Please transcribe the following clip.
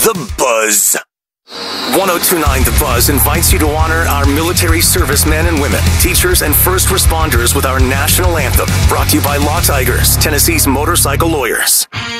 The Buzz. 1029 The Buzz invites you to honor our military servicemen and women, teachers, and first responders with our national anthem, brought to you by Law Tigers, Tennessee's motorcycle lawyers.